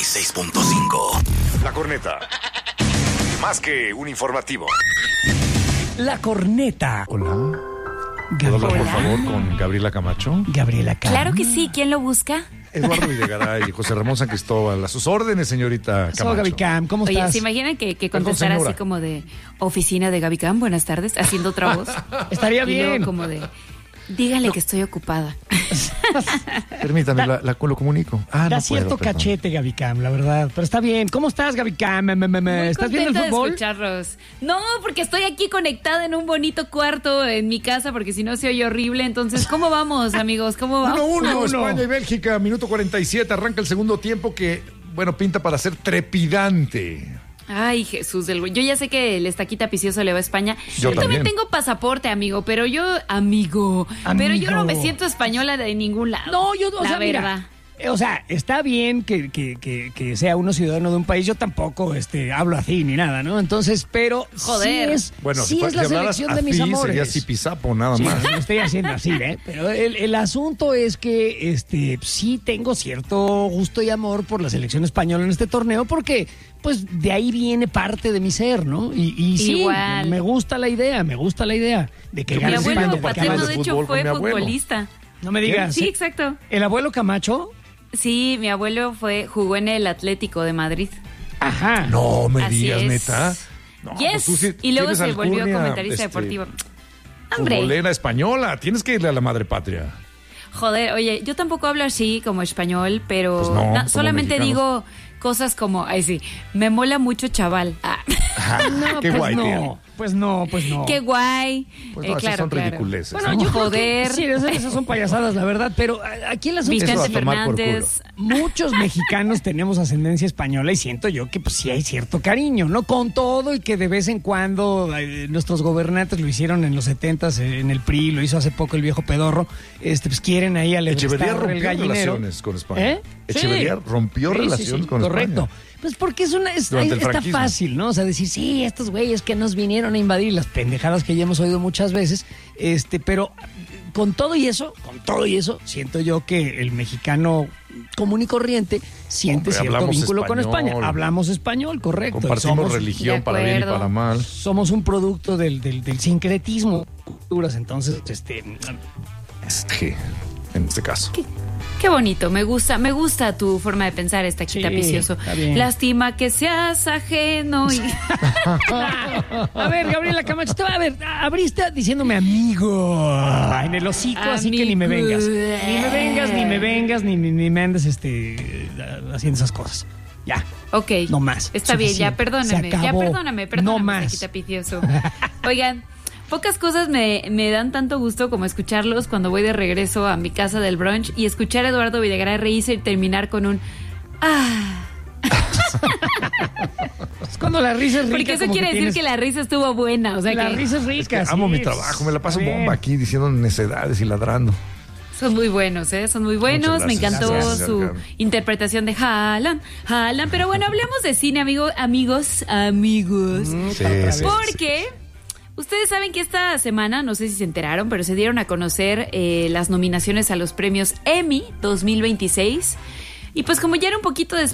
96.5. La Corneta. Más que un informativo. La Corneta. Hola. ¿Puedo hablar, por favor, con Gabriela Camacho? Gabriela Camacho. Claro que sí. ¿Quién lo busca? Eduardo Videgaray y José Ramón San Cristóbal. A sus órdenes, señorita Camacho. Gaby Cam, ¿cómo Oye, estás? ¿se imaginan que contestara así como de oficina de Gaby Cam? Buenas tardes, haciendo otra voz. Estaría Y luego bien. como de, dígale que estoy ocupada. Permítame, lo comunico. Da cierto cachete, Gaby Cam, la verdad. Pero está bien. ¿Cómo estás, Gaby Cam? ¿Estás viendo el Contenta fútbol? de escucharlos. No, porque estoy aquí conectada en un bonito cuarto en mi casa, porque si no se oye horrible. Entonces, ¿cómo vamos, amigos? ¿Cómo vamos? 1-1, España y Bélgica, minuto 47. Arranca el segundo tiempo que, bueno, pinta para ser trepidante. Ay, Jesús del güey. Yo ya sé que el Estaquita Picioso le va a España. Yo también tengo pasaporte, amigo, pero yo, pero yo no me siento española de ningún lado. No, yo, la verdad. O sea, está bien que sea uno ciudadano de un país. Yo tampoco hablo así ni nada, ¿no? Entonces, pero joder. sí Bueno, es la hablaras selección de mis así, amores. sería zipizapo nada Sí, más. lo estoy haciendo así, ¿eh? Pero el asunto es que sí tengo cierto gusto y amor por la selección española en este torneo porque, pues, de ahí viene parte de mi ser, ¿no? Y sí, Igual. me gusta la idea de que Yo Mi gane me abuelo siento España. para que paterno, hables de de hecho, fútbol con fue mi abuelo. futbolista. No me digas. Sí, exacto. ¿El abuelo Camacho? Sí, mi abuelo jugó en el Atlético de Madrid. Ajá. No me Así digas, es. neta. No, Yes. pues tú sí Y luego tienes se volvió alcurnia, comentarista deportivo. Hombre, Futbolera española. Tienes que irle a la madre patria. joder, oye, yo tampoco hablo así como español, pero Pues no, somos solamente mexicanos. digo cosas como, ay sí, me mola mucho chaval. Ah, No, Qué pues guay, no. tía. Pues no. qué guay. Pues no, esas son ridiculeces. Bueno, ¿no? yo creo Joder. que sí, esas son payasadas, la verdad, pero aquí el asunto Eso a Vicente tomar por Fernández. muchos mexicanos tenemos ascendencia española y siento yo que pues sí hay cierto cariño, ¿no? Con todo y que de vez en cuando nuestros gobernantes lo hicieron en los 70s, en el PRI, lo hizo hace poco el viejo pedorro, pues quieren ahí al Echeverría el rompió gallinero. relaciones con España. ¿Eh? Echeverría rompió Sí, relaciones con correcto. España. Pues porque Durante el está franquismo. fácil, ¿no? O sea, decir, sí, estos güeyes que nos vinieron a invadir, las pendejadas que ya hemos oído muchas veces, pero con todo y eso, siento yo que el mexicano común y corriente siente Hombre, cierto hablamos vínculo con español. España. Hablamos español, correcto. Compartimos Somos- religión De para bien y acuerdo. para mal. Somos un producto del sincretismo de culturas, entonces, Sí, en este caso. Qué bonito, me gusta tu forma de pensar, Estaquita Sí, Picioso. está bien. Lástima que seas ajeno y... A ver, Gabriela Camacho, abriste diciéndome amigo en el hocico, así que ni me Amigo. vengas. Ni me andes haciendo esas cosas. Ya. Ok. No más. Está bien, ya Suficiente. perdóname. Se acabó. Perdóname, No más. Estaquita Picioso. Oigan, pocas cosas me dan tanto gusto como escucharlos cuando voy de regreso a mi casa del brunch y escuchar a Eduardo Videgaray reírse y terminar con un... Es cuando la risa es rica. Porque eso como quiere decir tienes- que la risa estuvo buena. O sea la que risa es rica. Es que amo sí, mi trabajo, me la paso está bien. bomba aquí diciendo necedades y ladrando. son muy buenos, ¿eh? Son muy buenos. Muchas Me gracias. encantó Gracias, su Carmen. interpretación de Haaland. Pero bueno, hablemos de cine, amigos. Sí, sí. Porque ustedes saben que esta semana, no sé si se enteraron, pero se dieron a conocer las nominaciones a los premios Emmy 2026. Y pues como ya era un poquito